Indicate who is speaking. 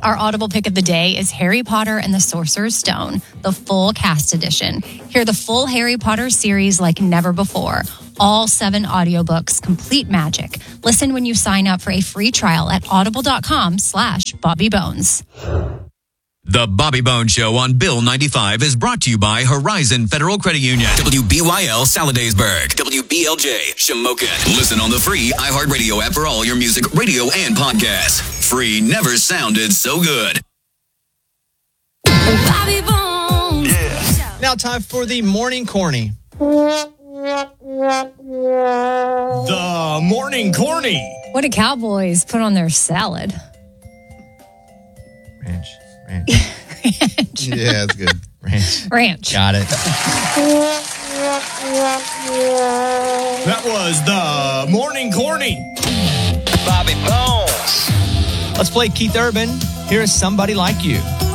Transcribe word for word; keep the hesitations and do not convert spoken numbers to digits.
Speaker 1: Our Audible pick of the day is Harry Potter and the Sorcerer's Stone, the full cast edition. Hear the full Harry Potter series like never before. All seven audiobooks, complete magic. Listen when you sign up for a free trial at audible.com slash Bobby Bones.
Speaker 2: The Bobby Bones Show on Bill ninety-five is brought to you by Horizon Federal Credit Union.
Speaker 3: W B Y L Saladaysburg. W B L J Shamokin. Listen on the free iHeartRadio app for all your music, radio, and podcasts. Free never sounded so good.
Speaker 4: Bobby Bones.
Speaker 5: Yeah. Now time for the morning corny. The morning corny.
Speaker 1: What do cowboys put on their salad?
Speaker 5: Ranch. Ranch.
Speaker 1: Ranch.
Speaker 5: Yeah, that's good. Ranch.
Speaker 1: Ranch.
Speaker 5: Got it. That was the morning corny.
Speaker 6: Bobby Bones.
Speaker 5: Let's play Keith Urban. Here is Somebody Like You.